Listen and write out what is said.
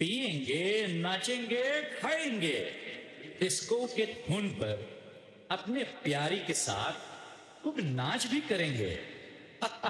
पिएंगे, नाचेंगे, खाएंगे, डिस्को के धुन पर अपने प्यारी के साथ खूब नाच भी करेंगे।